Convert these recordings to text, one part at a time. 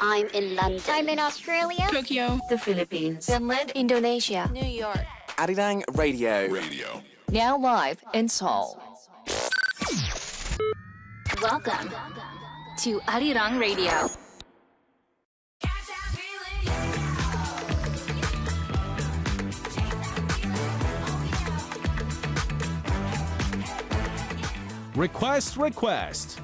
I'm in London. I'm in Australia. Tokyo. The Philippines. Finland, Indonesia, New York. Arirang Radio. now live in Seoul. Welcome to Arirang Radio. Request.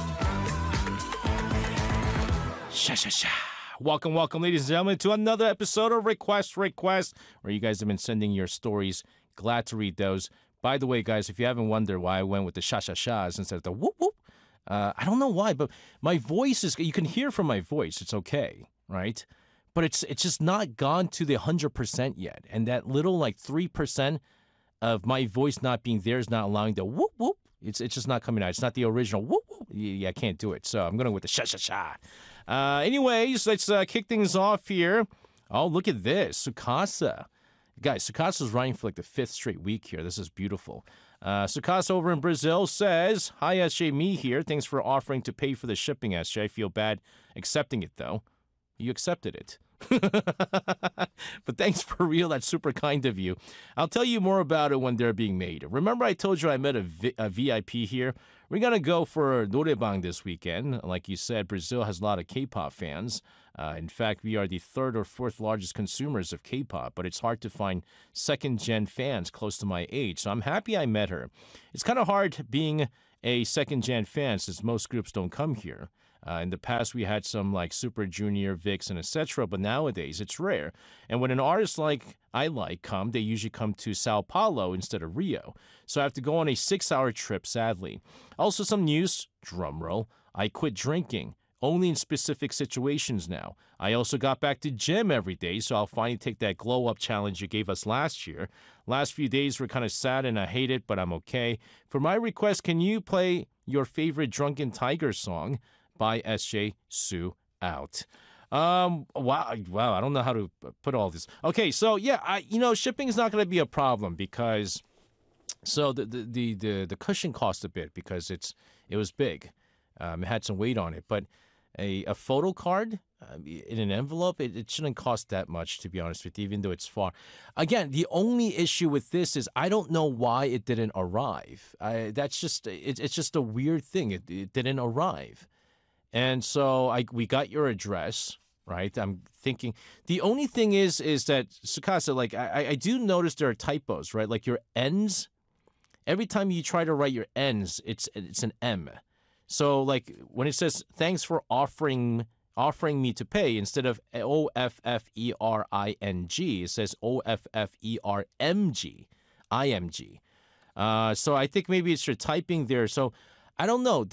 Sha. Welcome, ladies and gentlemen, to another episode of Request, where you guys have been sending your stories. Glad to read those. By the way, guys, if you haven't wondered why I went with the sha-sha-shas instead of the whoop-whoop, I don't know why, but my voice is, you can hear from my voice, it's okay, right? But it's just not gone to the 100% yet. And that little, 3% of my voice not being there is not allowing the whoop-whoop. It's just not coming out. It's not the original whoop-whoop. Yeah, I can't do it. So I'm going with the sha-sha-sha. Anyways, let's kick things off here. Oh, look at this. Sukasa. Guys, Sukasa's running for the 5th straight week here. This is beautiful. Sukasa over in Brazil says, "Hi, SJ, me here. Thanks for offering to pay for the shipping, SJ. I feel bad accepting it, though." You accepted it. But thanks for real. That's super kind of you. I'll tell you more about it when they're being made. Remember I told you I met a VIP here? We're going to go for Noraebang this weekend. Like you said, Brazil has a lot of K-pop fans. In fact, we are the 3rd or 4th largest consumers of K-pop, but it's hard to find second-gen fans close to my age. So I'm happy I met her. It's kind of hard being a second-gen fan since most groups don't come here. In the past, we had some Super Junior, VIX, and etc., but nowadays it's rare. And when an artist like I come, they usually come to Sao Paulo instead of Rio. So I have to go on a 6-hour trip, sadly. Also some news, drumroll, I quit drinking. Only in specific situations now. I also got back to gym every day, so I'll finally take that glow-up challenge you gave us last year. Last few days were kind of sad and I hate it, but I'm okay. For my request, can you play your favorite Drunken Tiger song by SJ Sue out? Wow, I don't know how to put all this. Okay, so yeah, shipping is not going to be a problem because the cushion cost a bit because it was big. It had some weight on it, but a photo card in an envelope, it shouldn't cost that much, to be honest with you, even though it's far. Again, the only issue with this is I don't know why it didn't arrive. It's just a weird thing. It didn't arrive. And so we got your address, right? I'm thinking the only thing is that Sukasa, I do notice there are typos, right? Like your N's, every time you try to write your N's, it's an M. So when it says thanks for offering me to pay, instead of OFFERING, it says OFFERMG, IMG. So I think maybe it's your typing there. So I don't know.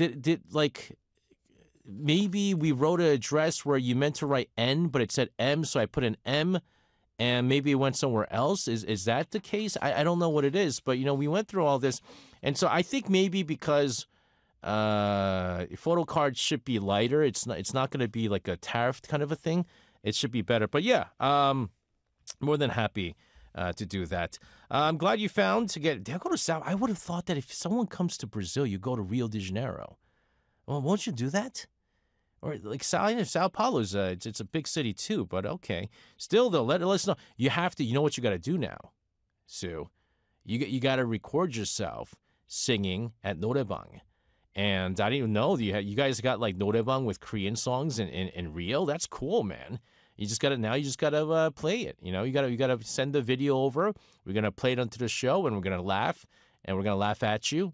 Maybe we wrote an address where you meant to write N, but it said M, so I put an M, and maybe it went somewhere else. Is that the case? I don't know what it is, but we went through all this, and so I think maybe because photo cards should be lighter, it's not going to be like a tariff kind of a thing. It should be better, but yeah, more than happy to do that. I'm glad you found to get. Did I go to South? I would have thought that if someone comes to Brazil, you go to Rio de Janeiro. Well, won't you do that? Or Sao Paulo's it's a big city too, but okay. Still though, let us know. You have to. You know what you got to do now, Sue. You got to record yourself singing at Noraebang. And I didn't even know you guys got Noraebang with Korean songs in Rio. That's cool, man. You just gotta play it. You gotta send the video over. We're gonna play it onto the show, and we're gonna laugh. And we're going to laugh at you.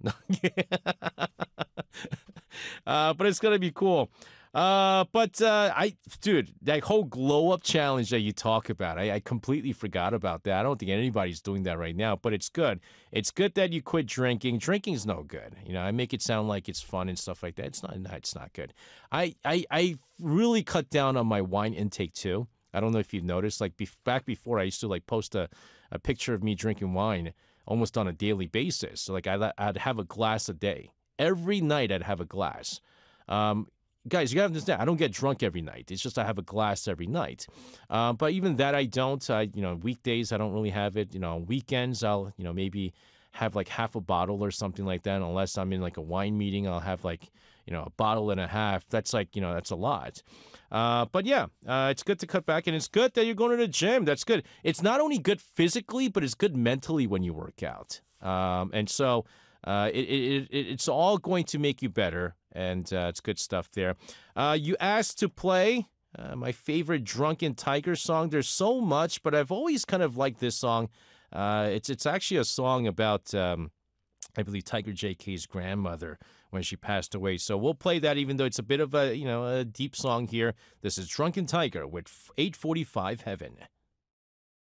But it's going to be cool. Dude, that whole glow-up challenge that you talk about, I completely forgot about that. I don't think anybody's doing that right now, but it's good. It's good that you quit drinking. Drinking's no good. I make it sound like it's fun and stuff like that. It's not good. I really cut down on my wine intake, too. I don't know if you've noticed. Back before, I used to post a picture of me drinking wine almost on a daily basis. So I'd have a glass a day. Every night I'd have a glass. Guys, you gotta understand, I don't get drunk every night. It's just I have a glass every night. But even that I don't. Weekdays I don't really have it. On weekends I'll maybe have half a bottle or something like that. Unless I'm in a wine meeting, I'll have a bottle and a half, that's like, that's a lot. But yeah, it's good to cut back, and it's good that you're going to the gym. That's good. It's not only good physically, but it's good mentally when you work out. And so it's all going to make you better, and it's good stuff there. You asked to play my favorite Drunken Tiger song. There's so much, but I've always kind of liked this song. It's actually a song about, I believe, Tiger JK's grandmother when she passed away. So we'll play that, even though it's a bit of a deep song here. This is Drunken Tiger with 845 Heaven.